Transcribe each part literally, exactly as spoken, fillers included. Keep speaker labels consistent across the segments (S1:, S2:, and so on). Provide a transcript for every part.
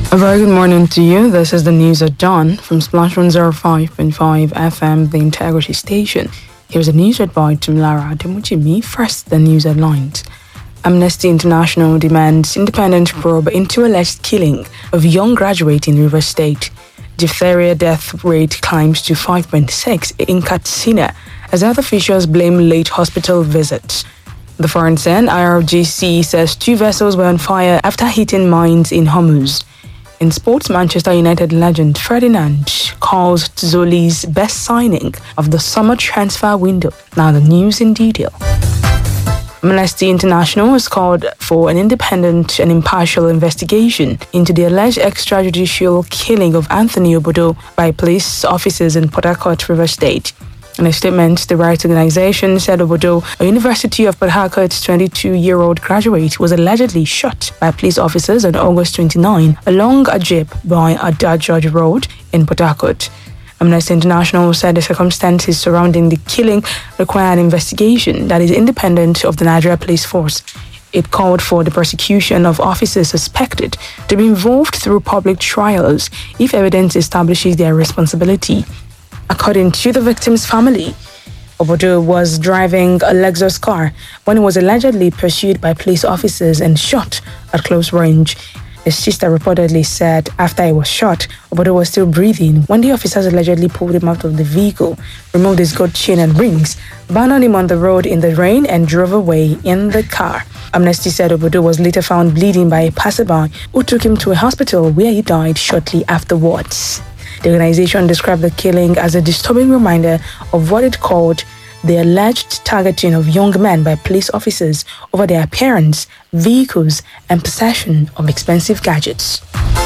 S1: A very good morning to you. This is the news at dawn from Splash one oh five point five F M, the Integrity Station. Here's the news read by Tumlara Demuchimi. First, the news headlines. Amnesty International demands independent probe into alleged killing of young graduate in Rivers State. Diphtheria death rate climbs to five point six in Katsina as health officials blame late hospital visits. The Foreign Sen, I R G C, says two vessels were on fire after hitting mines in Hormuz. In sports, Manchester United legend Ferdinand calls Zoli's best signing of the summer transfer window. Now the news in detail. Amnesty International has called for an independent and impartial investigation into the alleged extrajudicial killing of Anthony Obodo by police officers in Port Harcourt, Rivers State. In a statement, the rights organization said Obodo, a University of Port Harcourt's twenty-two-year-old graduate, was allegedly shot by police officers on August twenty-ninth along a jeep by Adar George Road in Port Harcourt. Amnesty International said the circumstances surrounding the killing require an investigation that is independent of the Nigeria Police Force. It called for the prosecution of officers suspected to be involved through public trials if evidence establishes their responsibility. According to the victim's family, Obodo was driving a Lexus car when he was allegedly pursued by police officers and shot at close range. His sister reportedly said after he was shot, Obodo was still breathing when the officers allegedly pulled him out of the vehicle, removed his gold chain and rings, abandoned him on the road in the rain and drove away in the car. Amnesty said Obodo was later found bleeding by a passerby who took him to a hospital where he died shortly afterwards. The organization described the killing as a disturbing reminder of what it called the alleged targeting of young men by police officers over their appearance, vehicles, and possession of expensive gadgets.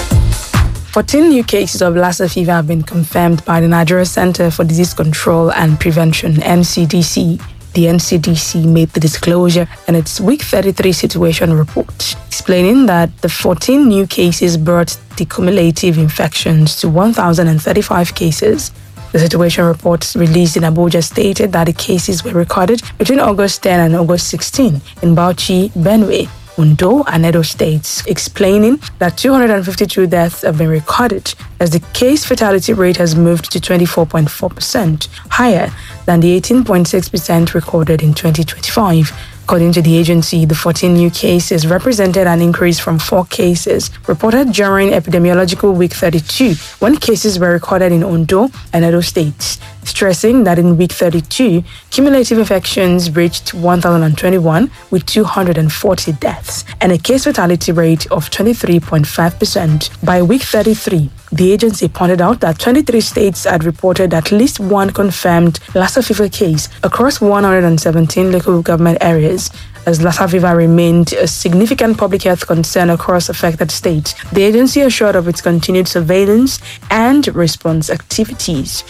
S1: fourteen new cases of Lassa fever have been confirmed by the Nigeria Center for Disease Control and Prevention, N C D C. The N C D C made the disclosure in its week thirty-three situation report, explaining that the fourteen new cases brought the cumulative infections to one thousand thirty-five cases. The situation report released in Abuja stated that the cases were recorded between August tenth and August sixteenth in Bauchi, Benue, Ondo, and Edo states, explaining that two hundred fifty-two deaths have been recorded as the case fatality rate has moved to twenty-four point four percent, higher than the eighteen point six percent recorded in twenty twenty-five. According to the agency, the fourteen new cases represented an increase from four cases reported during epidemiological week thirty-two, when cases were recorded in Ondo and Edo states, stressing that in week thirty-two, cumulative infections reached one thousand twenty-one with two hundred forty deaths and a case fatality rate of twenty-three point five percent. By week thirty-three, the agency pointed out that twenty-three states had reported at least one confirmed Lassa fever case across one hundred seventeen local government areas. As Lassa fever remained a significant public health concern across affected states, the agency assured of its continued surveillance and response activities.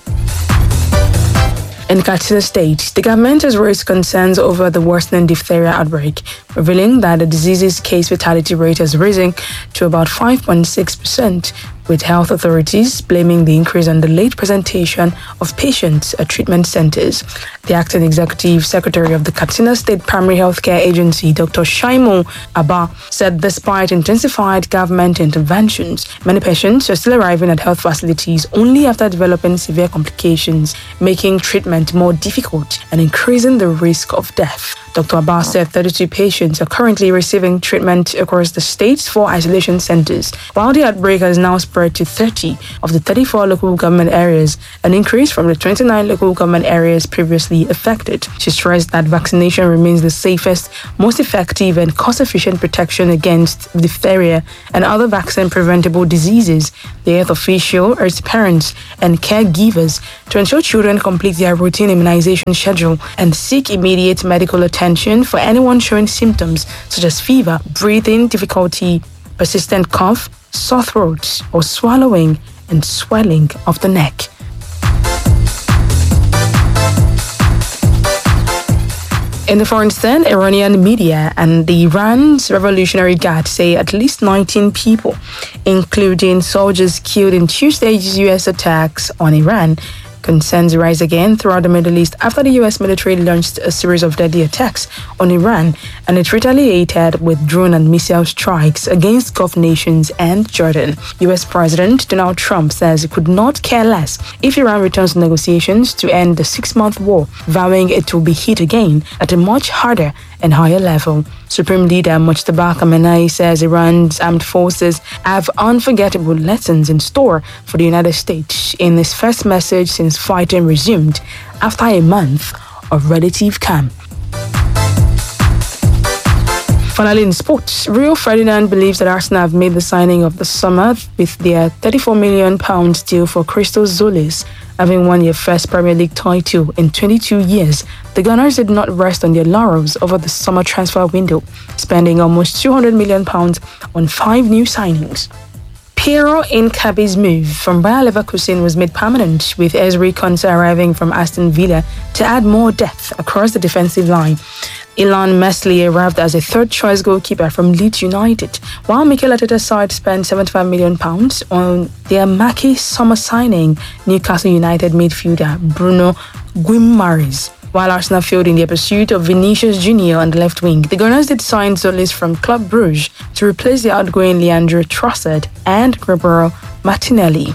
S1: In Katsina State, the government has raised concerns over the worsening diphtheria outbreak, revealing that the disease's case fatality rate has risen to about five point six percent, with health authorities blaming the increase on the late presentation of patients at treatment centers. The acting executive secretary of the Katsina State Primary Healthcare Agency, Doctor Shaimo Abba, said despite intensified government interventions, many patients are still arriving at health facilities only after developing severe complications, making treatment more difficult and increasing the risk of death. Doctor Abba said thirty-two patients are currently receiving treatment across the states for isolation centers, while the outbreak has now spread to thirty of the thirty-four local government areas, an increase from the twenty-nine local government areas previously affected. She stressed that vaccination remains the safest, most effective, and cost-efficient protection against diphtheria and other vaccine-preventable diseases. The health official urged parents and caregivers to ensure children complete their routine immunization schedule and seek immediate medical attention for anyone showing symptoms such as fever, breathing difficulty, persistent cough, sore throat, or swallowing, and swelling of the neck. In the Foreign Stand, Iranian media and the Iran's Revolutionary Guard say at least nineteen people, including soldiers killed in Tuesday's U S attacks on Iran, Concerns rise again throughout the Middle East after the U S military launched a series of deadly attacks on Iran, and it retaliated with drone and missile strikes against Gulf nations and Jordan. U S President Donald Trump says he could not care less if Iran returns to negotiations to end the six-month war, vowing it will be hit again at a much harder and higher level. Supreme Leader Mujtaba Khamenei says Iran's armed forces have unforgettable lessons in store for the United States in his first message since fighting resumed after a month of relative calm. Finally, in sports, Rio Ferdinand believes that Arsenal have made the signing of the summer with their thirty-four million pounds deal for Christos Zolis. Having won their first Premier League title in twenty-two years, the Gunners did not rest on their laurels over the summer transfer window, spending almost two hundred million pounds on five new signings. Piero Incapi's move from Bayer Leverkusen was made permanent, with Ezri Konsa arriving from Aston Villa to add more depth across the defensive line. Ilan Meslier arrived as a third-choice goalkeeper from Leeds United, while Mikel Arteta's side spent seventy-five million pounds on their marquee summer signing, Newcastle United midfielder Bruno Guimaraes. While Arsenal failed in their pursuit of Vinicius Junior on the left wing, the Gunners did sign Zolis from Club Brugge to replace the outgoing Leandro Trossard and Gabriel Martinelli.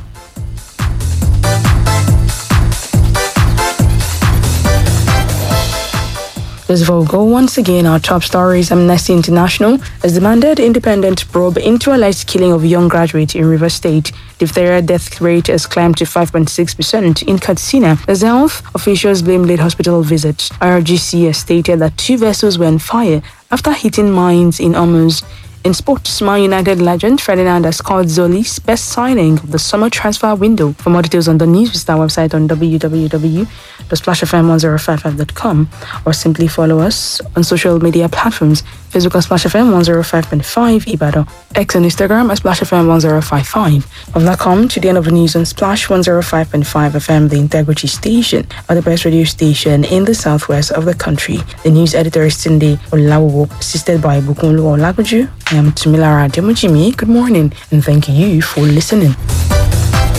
S1: This will go once again. Our top stories. Amnesty International has demanded independent probe into alleged killing of young graduate in Rivers State. Diphtheria death rate has climbed to five point six percent in Katsina as health officials blame late hospital visits. I R G C has stated that two vessels were on fire after hitting mines in Hormuz. In sports, Man United legend Ferdinand has called Zolis best signing of the summer transfer window. For more details on the news, visit our website on w w w dot splash f m one zero five five dot com or simply follow us on social media platforms. Facebook at Splash F M one zero five point five Ibadan, X and Instagram at Splash F M one zero five five. Of that come to the end of the news on Splash one zero five point five F M, the Integrity Station, or the best radio station in the southwest of the country. The news editor is Cindy Olawo, assisted by Bukunlu Olaguju. I am Tumilara Demojimi. Good morning and thank you for listening.